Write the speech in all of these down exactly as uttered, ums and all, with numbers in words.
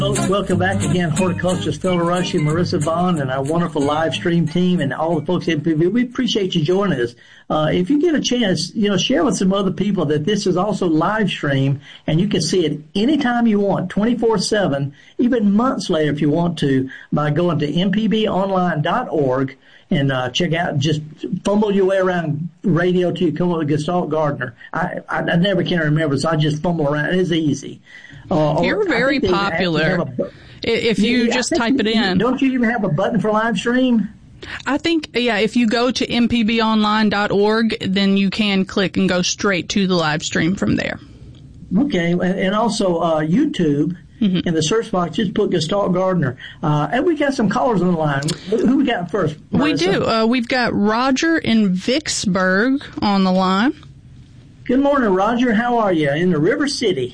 Welcome back again, Horticulturist Phil Rushing, Marissa Vaughn, and our wonderful live stream team, and all the folks at M P B. We appreciate you joining us. Uh, if you get a chance, you know, share with some other people that this is also live stream, and you can see it anytime you want, twenty-four seven, even months later if you want to, by going to m p b online dot org and uh, check out, just fumble your way around radio till you come up with Gestalt Gardener. I, I, I never can remember, so I just fumble around. It's easy. Uh, You're very popular. A, if you yeah, just type it in. Don't you even have a button for live stream? I think, yeah, if you go to m p b online dot org, then you can click and go straight to the live stream from there. Okay, and also uh, YouTube. Mm-hmm. In the search box, just put Gestalt Gardener. Uh, and we got some callers on the line. Who we got first, Marissa? We do. Uh, we've got Roger in Vicksburg on the line. Good morning, Roger. How are you? In the River City.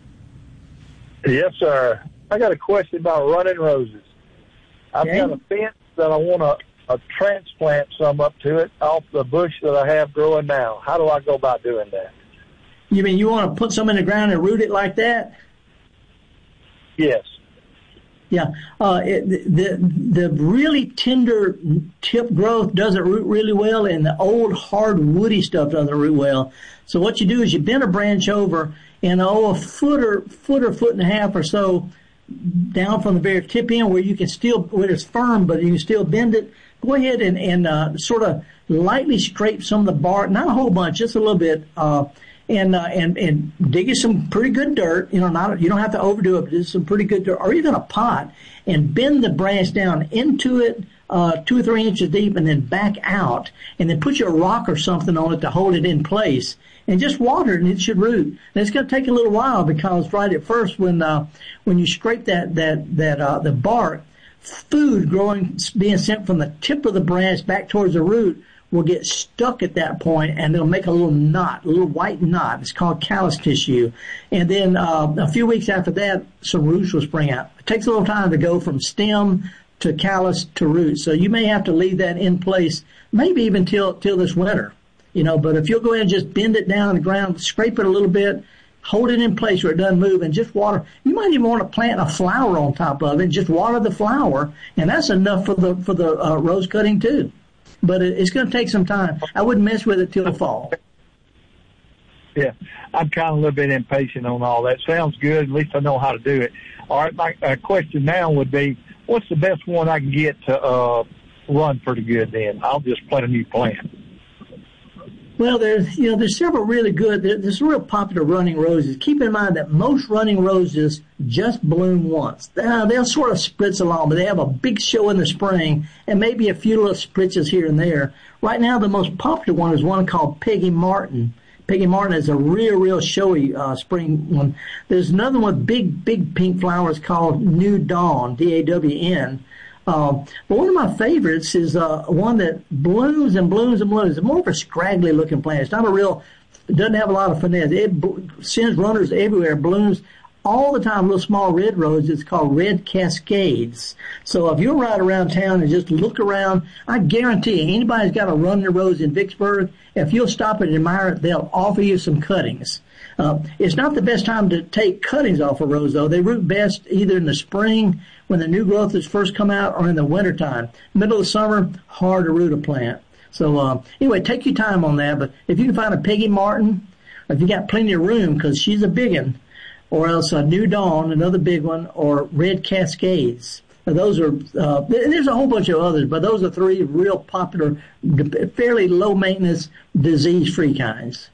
Yes, sir. I got a question about running roses. I've okay. got a fence that I want to uh, transplant some up to it off the bush that I have growing now. How do I go about doing that? You mean you want to put some in the ground and root it like that? Yes. Yeah. Uh, it, the the really tender tip growth doesn't root really well, and the old hard woody stuff doesn't root well. So what you do is you bend a branch over and oh, a foot or foot or foot and a half or so down from the very tip end where you can still, where it's firm, but you can still bend it. Go ahead and, and uh, sort of lightly scrape some of the bark, not a whole bunch, just a little bit, uh, and uh, and and dig you some pretty good dirt. You know, not you don't have to overdo it, but just some pretty good dirt, or even a pot, and bend the branch down into it, uh, two or three inches deep, and then back out, and then put your rock or something on it to hold it in place. And just water it, and it should root. And it's going to take a little while because right at first, when uh, when you scrape that that that uh, the bark, food growing being sent from the tip of the branch back towards the root will get stuck at that point, and it'll make a little knot, a little white knot. It's called callus tissue. And then uh, a few weeks after that, some roots will spring out. It takes a little time to go from stem to callus to root, so you may have to leave that in place, maybe even till till this winter. You know, but if you'll go ahead and just bend it down on the ground, scrape it a little bit, hold it in place where it doesn't move, and just water. You might even want to plant a flower on top of it, just water the flower, and that's enough for the for the uh, rose cutting too. But it, it's going to take some time. I wouldn't mess with it till fall. Yeah, I'm kind of a little bit impatient on all that. Sounds good. At least I know how to do it. All right, my uh, question now would be, what's the best one I can get to uh, run pretty good then? I'll just plant a new plant. Well, there's, you know, there's several really good, there's real popular running roses. Keep in mind that most running roses just bloom once. Uh, they'll sort of spritz along, but they have a big show in the spring and maybe a few little spritzes here and there. Right now, the most popular one is one called Peggy Martin. Peggy Martin is a real, real showy uh, spring one. There's another one with big, big pink flowers called New Dawn, D A W N. Um, but one of my favorites is uh, one that blooms and blooms and blooms. It's more of a scraggly looking plant. It's not a real, it doesn't have a lot of finesse. It b- sends runners everywhere, blooms all the time, little small red roses. It's called Red Cascades. So if you'll ride around town and just look around, I guarantee you, anybody's got a running rose in Vicksburg, if you'll stop and admire it, they'll offer you some cuttings. Uh, it's not the best time to take cuttings off a rose, though. They root best either in the spring when the new growth has first come out or in the wintertime. Middle of summer, hard to root a plant. So uh, anyway, take your time on that. But if you can find a Peggy Martin, if you got plenty of room, because she's a big one, or else a New Dawn, another big one, or Red Cascades. Now, those are, uh, there's a whole bunch of others, but those are three real popular, fairly low-maintenance, disease-free kinds.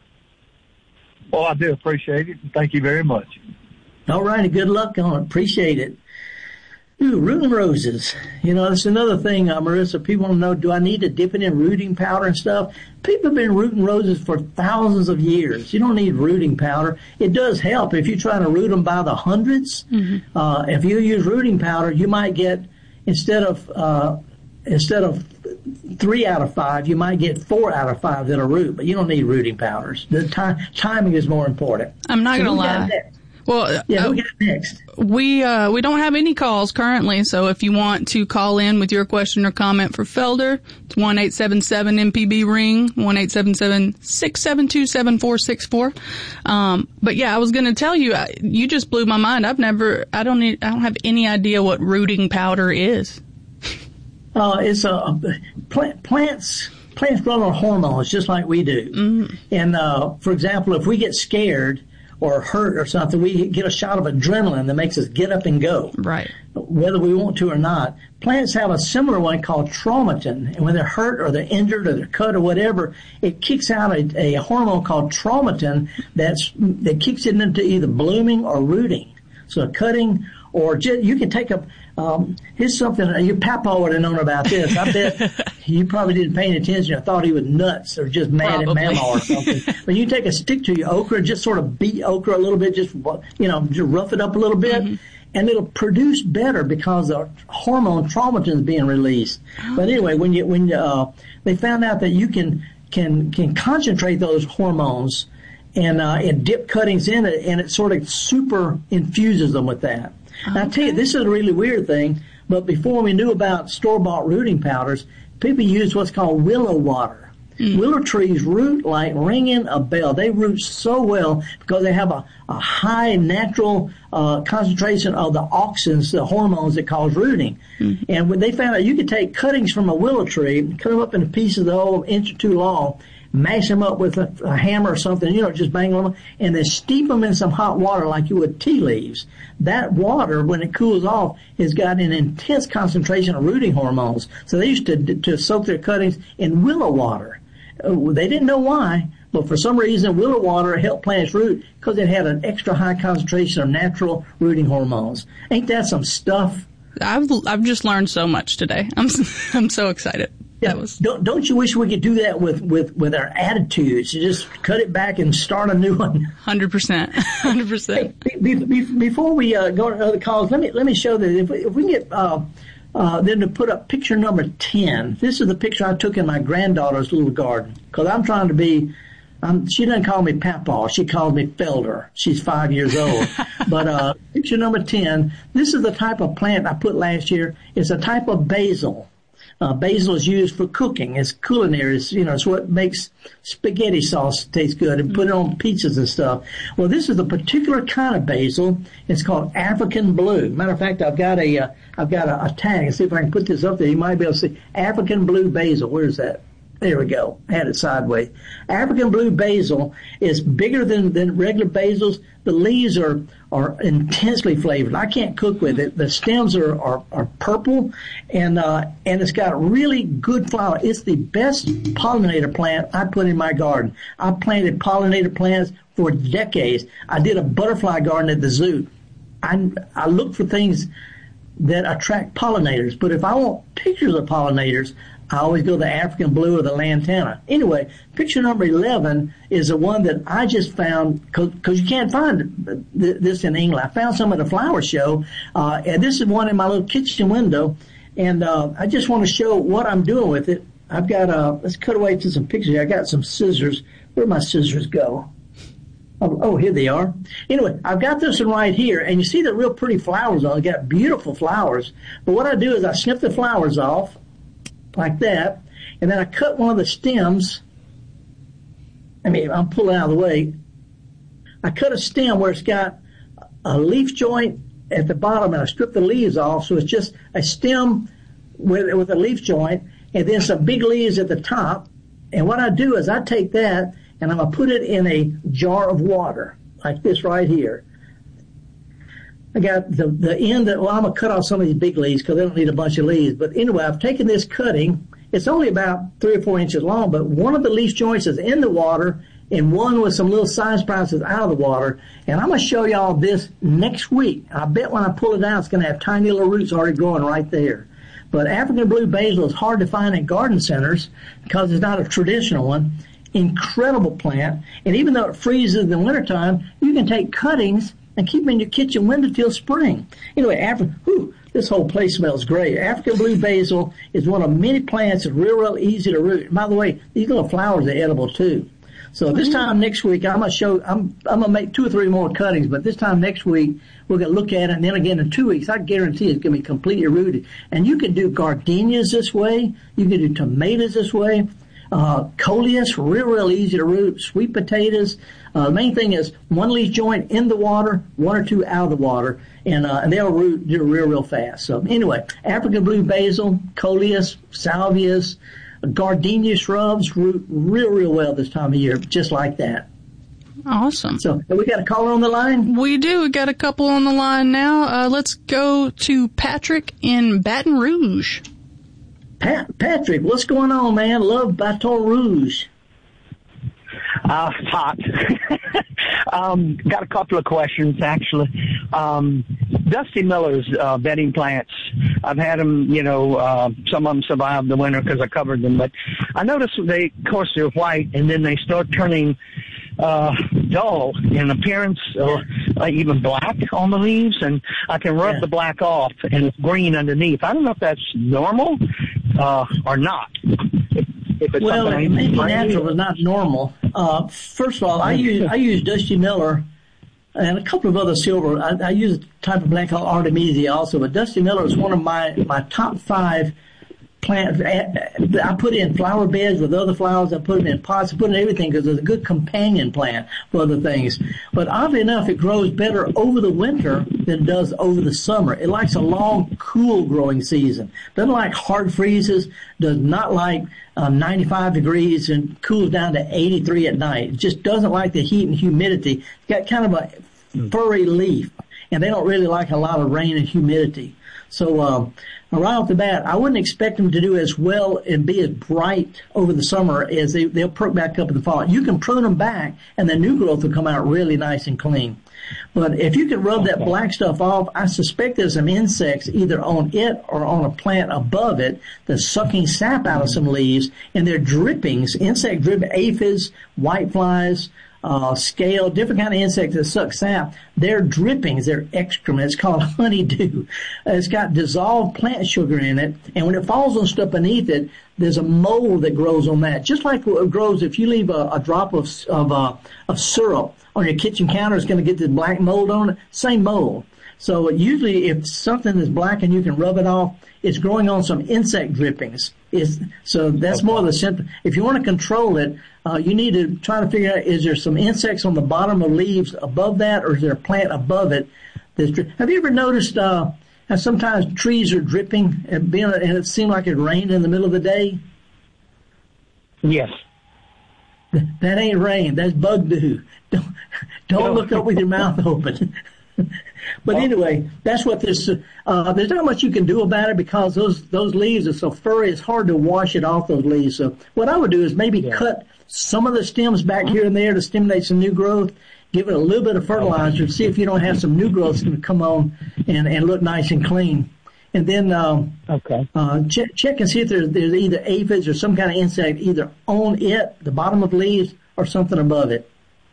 Well, I do appreciate it. Thank you very much. All righty. Good luck on it. Appreciate it. Ooh, rooting roses. You know, that's another thing, uh, Marissa. People want to know, do I need to dip it in rooting powder and stuff? People have been rooting roses for thousands of years. You don't need rooting powder. It does help if you're trying to root them by the hundreds. Mm-hmm. Uh, if you use rooting powder, you might get, instead of, uh, instead of three out of five, you might get four out of five that'll root, but you don't need rooting powders. The time, timing is more important. I'm not so going to lie. Well, yeah, uh, who got next? We uh, we don't have any calls currently, so if you want to call in with your question or comment for Felder, it's one eight seven seven M P B ring, one eight seven seven, six seven two, seven four six four. Um, but yeah, I was going to tell you, you just blew my mind. I've never, I don't need, I don't have any idea what rooting powder is. Uh, it's a plant, plants. Plants grow on hormones just like we do. Mm-hmm. And uh, for example, if we get scared or hurt or something, we get a shot of adrenaline that makes us get up and go. Right. Whether we want to or not. Plants have a similar one called traumatin. And when they're hurt or they're injured or they're cut or whatever, it kicks out a, a hormone called traumatin that's, that kicks it into either blooming or rooting. So cutting or just, you can take a, um, here's something, your papa would have known about this. I bet you probably didn't pay any attention. I thought he was nuts or just mad Probably. at mama or something. But you take a stick to your okra, just sort of beat okra a little bit, just, you know, just rough it up a little bit. Mm-hmm. And it'll produce better because the hormone traumatin is being released. Oh. But anyway, when you, when, uh, they found out that you can, can, can concentrate those hormones and, uh, and dip cuttings in it and it sort of super infuses them with that. Okay. Now, I tell you, this is a really weird thing, but before we knew about store-bought rooting powders, people used what's called willow water. Mm. Willow trees root like ringing a bell. They root so well because they have a, a high natural uh, concentration of the auxins, the hormones that cause rooting. Mm. And when they found out you could take cuttings from a willow tree, cut them up into pieces that are an inch or two long, mash them up with a, a hammer or something, you know, just bang them, and then steep them in some hot water like you would tea leaves. That water, when it cools off, has got an intense concentration of rooting hormones. So they used to to soak their cuttings in willow water. Uh, they didn't know why, but for some reason, willow water helped plants root because it had an extra high concentration of natural rooting hormones. Ain't that some stuff? I've I've just learned so much today. I'm I'm so excited. Yeah. Was... Don't, don't you wish we could do that with, with, with our attitudes? You just cut it back and start a new one. one hundred percent. one hundred percent. Hey, be, be, before we uh, go to other calls, let me let me show that if we, if we can get uh, uh, them to put up picture number ten. This is the picture I took in my granddaughter's little garden because I'm trying to be. Um, she doesn't call me Papa. She calls me Felder. She's five years old. But uh, picture number ten. This is the type of plant I put last year. It's a type of basil. Uh, basil is used for cooking. It's culinary. It's, you know, it's what makes spaghetti sauce taste good and put it on pizzas and stuff. Well, this is a particular kind of basil. It's called African blue. Matter of fact, I've got a, uh, I've got a, a tag. Let's see if I can put this up there. You might be able to see African blue basil. Where's that? There we go. I had it sideways. African blue basil is bigger than, than regular basils. The leaves are, are intensely flavored. I can't cook with it. The stems are, are, are purple and, uh, and it's got really good flower. It's the best pollinator plant I put in my garden. I planted pollinator plants for decades. I did a butterfly garden at the zoo. I, I look for things that attract pollinators, but if I want pictures of pollinators, I always go the African blue or the lantana. Anyway, picture number eleven is the one that I just found, because you can't find this in England. I found some at a flower show, uh, and this is one in my little kitchen window, and uh, I just want to show what I'm doing with it. I've got, uh, let's cut away to some pictures here. I got some scissors. Where'd my scissors go? Oh, oh, here they are. Anyway, I've got this one right here, and you see the real pretty flowers on it. Got beautiful flowers. But what I do is I snip the flowers off, like that, and then I cut one of the stems. I mean, I'm pulling out of the way. I cut a stem where it's got a leaf joint at the bottom, and I strip the leaves off, so it's just a stem with, with a leaf joint, and then some big leaves at the top. And what I do is I take that, and I'm going to put it in a jar of water, like this right here. I got the, the end that, well, I'm going to cut off some of these big leaves because they don't need a bunch of leaves. But anyway, I've taken this cutting. It's only about three or four inches long, but one of the leaf joints is in the water and one with some little side sprouts is out of the water. And I'm going to show y'all this next week. I bet when I pull it out, it's going to have tiny little roots already growing right there. But African blue basil is hard to find at garden centers because it's not a traditional one. Incredible plant. And even though it freezes in the wintertime, you can take cuttings and keep them in your kitchen window till spring. Anyway, Afri- whew, this whole place smells great. African blue basil is one of many plants that's real, real easy to root. And by the way, these little flowers are edible too. So this time next week, I'm gonna show. I'm I'm gonna make two or three more cuttings, but this time next week we're gonna look at it, and then again in two weeks, I guarantee it's gonna be completely rooted. And you can do gardenias this way. You can do tomatoes this way. Uh, coleus, real, real easy to root. Sweet potatoes. Uh, the main thing is one leaf joint in the water, one or two out of the water, and uh, and they'll root do real, real fast. So anyway, African blue basil, coleus, salvias, gardenia shrubs root real, real well this time of year, just like that. Awesome. So have we got a caller on the line? We do. We got a couple on the line now. Uh, let's go to Patrick in Baton Rouge. Pat, Patrick, what's going on, man? Love Baton Rouge. Uh, it's hot. um, got a couple of questions, actually. Um, Dusty Miller's uh, bedding plants, I've had them, you know, uh, some of them survived the winter because I covered them, but I noticed they, of course, they're white, and then they start turning uh, dull in appearance, or uh, even black on the leaves, and I can rub yeah. the black off, and it's green underneath. I don't know if that's normal uh, or not. If, if it's well, something it may be I natural, but not normal. Uh, first of all, I use I use Dusty Miller and a couple of other silver. I, I use a type of plant called Artemisia also, but Dusty Miller is one of my, my top five plants. I put in flower beds with other flowers. I put them in pots. I put in everything because it's a good companion plant for other things. But oddly enough, it grows better over the winter than it does over the summer. It likes a long, cool growing season. Doesn't like hard freezes. Does not like uh, ninety-five degrees and cools down to eighty-three at night. It just doesn't like the heat and humidity. It's got kind of a furry leaf, and they don't really like a lot of rain and humidity. So um, right off the bat, I wouldn't expect them to do as well and be as bright over the summer as they, they'll perk back up in the fall. You can prune them back, and the new growth will come out really nice and clean. But if you can rub that black stuff off, I suspect there's some insects either on it or on a plant above it that's sucking sap out of some leaves, and they're drippings, insect dripping, aphids, whiteflies, Uh, scale, different kind of insects that suck sap. They're drippings, they're excrement. It's called honeydew. It's got dissolved plant sugar in it, and when it falls on stuff beneath it, there's a mold that grows on that. Just like what grows if you leave a, a drop of of, uh, of syrup on your kitchen counter, it's going to get this black mold on it. Same mold. So usually if something is black and you can rub it off, it's growing on some insect drippings. It's, so that's okay. More of the symptom. If you want to control it, uh, you need to try to figure out, is there some insects on the bottom of leaves above that, or is there a plant above it? That's dri- Have you ever noticed uh, how sometimes trees are dripping and, being, and it seems like it rained in the middle of the day? Yes. That ain't rain. That's bug dew. Don't, don't look up with your mouth open. But anyway, that's what this, uh, there's not much you can do about it because those, those leaves are so furry, it's hard to wash it off those leaves. So what I would do is maybe yeah. cut some of the stems back here and there to stimulate some new growth, give it a little bit of fertilizer, see if you don't have some new growth that's going to come on and, and look nice and clean. And then, um, okay. uh, check, check and see if there's, there's either aphids or some kind of insect either on it, the bottom of the leaves, or something above it.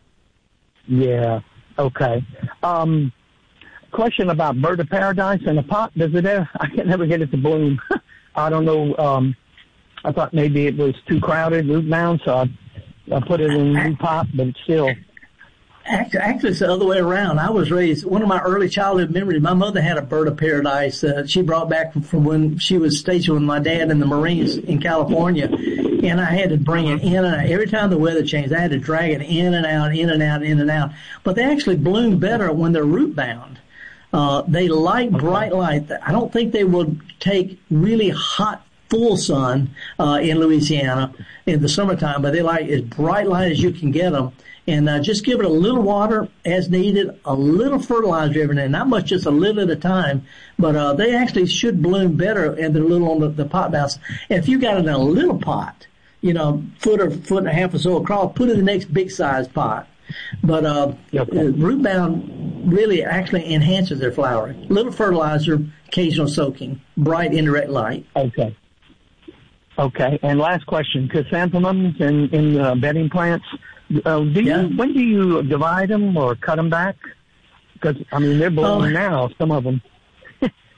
Yeah. Okay. Um, question about bird of paradise in a pot. Does it ever, I can never get it to bloom. I don't know. Um, I thought maybe it was too crowded, root bound, so I, I put it in a new pot, but it's still. Actually, actually, it's the other way around. I was raised, one of my early childhood memories, my mother had a bird of paradise uh, she brought back from when she was stationed with my dad in the Marines in California. And I had to bring it in and out. Every time the weather changed, I had to drag it in and out, in and out, in and out. But they actually bloom better when they're root bound. Uh, they like bright light. I don't think they will take really hot, full sun uh, in Louisiana in the summertime, but they like as bright light as you can get them. And uh, just give it a little water as needed, a little fertilizer every day, not much, just a little at a time. But uh, they actually should bloom better and they're a little on the, the pot bounce. And if you got it in a little pot, you know, foot or foot and a half or so across, put it in the next big size pot. But uh, okay. root bound really actually enhances their flowering. Little fertilizer, occasional soaking, bright indirect light. Okay. Okay. And last question: chrysanthemums in in uh, bedding plants. Uh, do you, yeah. When do you divide them or cut them back? Because I mean they're blooming uh, now. Some of them.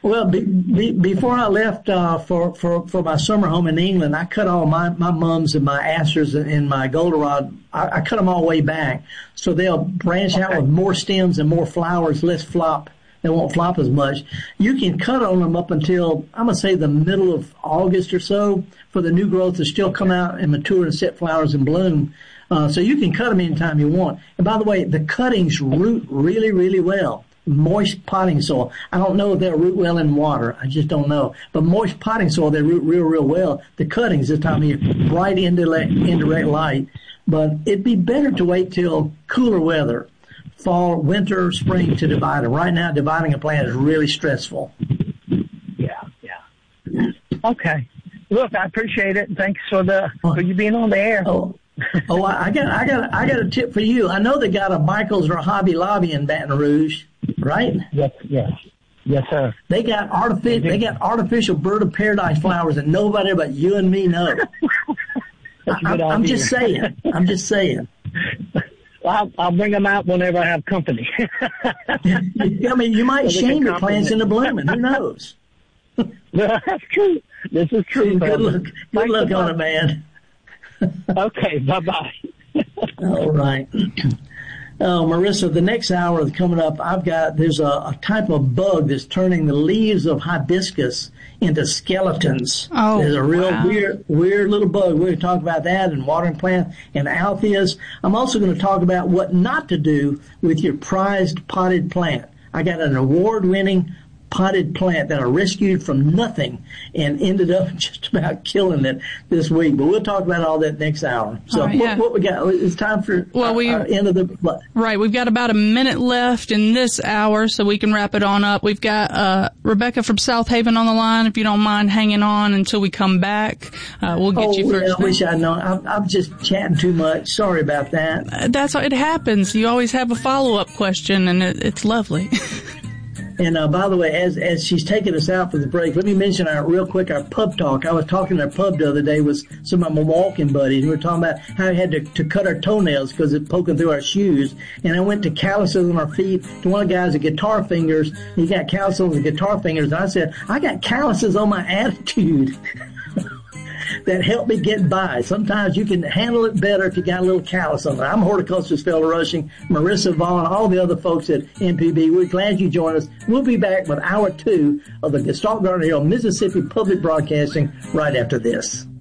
Well, be, be, before I left uh, for, for, for my summer home in England, I cut all my, my mums and my asters and my goldenrod. I, I cut them all way back. So they'll branch out Okay. with more stems and more flowers, less flop. They won't flop as much. You can cut on them up until, I'm going to say, the middle of August or so for the new growth to still come out and mature and set flowers and bloom. Uh, so you can cut them anytime you want. And by the way, the cuttings root really, really well. Moist potting soil. I don't know if they'll root well in water. I just don't know. But moist potting soil, they root real, real well. The cuttings this time of year, bright indirect, indirect light. But it'd be better to wait till cooler weather, fall, winter, spring to divide them. Right now, dividing a plant is really stressful. Yeah, yeah. Okay. Look, I appreciate it. Thanks for the for you being on the air. Oh. Oh, I got, I got, I got a tip for you. I know they got a Michaels or a Hobby Lobby in Baton Rouge, right? Yes, yes, yes, sir. They got artificial, they got artificial bird of paradise flowers that nobody but you and me know. That's a I, good I'm idea. just saying. I'm just saying. I'll, I'll bring them out whenever I have company. I mean, you might So they shame can your plants compliment. into blooming. Who knows? That's true. This is true. Good fellas. luck, good Thanks luck a on lot. it, man. Okay, bye-bye. All right. Oh, Marissa, the next hour coming up, I've got, there's a, a type of bug that's turning the leaves of hibiscus into skeletons. Oh, There's a real wow. weird, weird little bug. We're going to talk about that and watering plant and althias. I'm also going to talk about what not to do with your prized potted plant. I got an award-winning potted plant that I rescued from nothing and ended up just about killing it this week. But we'll talk about all that next hour. So All right, what, yeah. what we got? It's time for Well, our, we- our end of the... Right, we've got about a minute left in this hour, so we can wrap it on up. We've got uh Rebecca from South Haven on the line. If you don't mind hanging on until we come back, uh, we'll get Oh, you yeah, first. I wish I'd known. I'm, I'm just chatting too much. Sorry about that. Uh, That's what it happens. You always have a follow-up question, and it, it's lovely. And uh, by the way, as as she's taking us out for the break, let me mention our real quick our pub talk. I was talking to our pub the other day with some of my walking buddies, and we were talking about how we had to, to cut our toenails because it's poking through our shoes. And I went to calluses on our feet. To one of the guys with guitar fingers, he got calluses on the guitar fingers, and I said, I got calluses on my attitude. That help me get by. Sometimes you can handle it better if you got a little callus on it. I'm horticulturist Felder Rushing, Marissa Vaughn, all the other folks at M P B. We're glad you joined us. We'll be back with hour two of the Gestalt Garden Hill, Mississippi Public Broadcasting right after this.